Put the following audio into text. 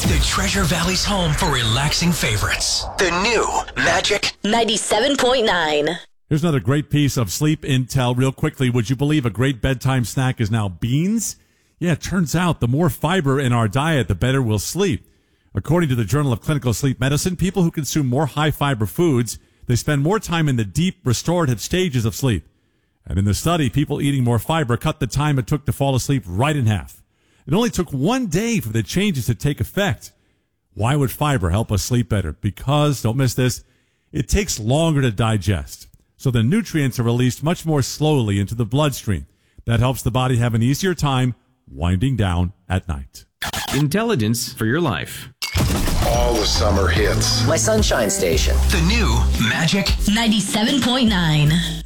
The Treasure Valley's home for relaxing favorites. The new Magic 97.9. Here's another great piece of sleep intel real quickly. Would you believe a great bedtime snack is now beans? Yeah, it turns out the more fiber in our diet, the better we'll sleep. According to the Journal of Clinical Sleep Medicine, people who consume more high-fiber foods, they spend more time in the deep restorative stages of sleep. And in the study, people eating more fiber cut the time it took to fall asleep right in half. It only took 1 day for the changes to take effect. Why would fiber help us sleep better? Because, don't miss this, it takes longer to digest. So the nutrients are released much more slowly into the bloodstream. That helps the body have an easier time winding down at night. Intelligence for your life. All the summer hits. My Sunshine Station. The new Magic 97.9.